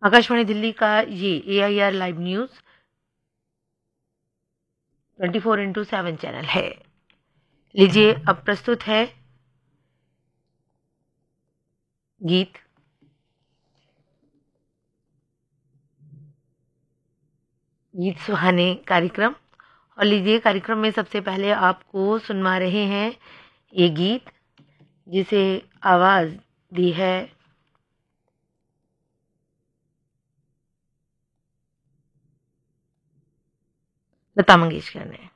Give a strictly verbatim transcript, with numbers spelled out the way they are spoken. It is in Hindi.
आकाशवाणी दिल्ली का ये ए I R live news twenty four into seven channel है। लीजिए अब प्रस्तुत है गीत गीत सुहाने कार्यक्रम। और लीजिए कार्यक्रम में सबसे पहले आपको सुनवा रहे हैं ये गीत, जिसे आवाज़ दी है लता मंगेशकर ने।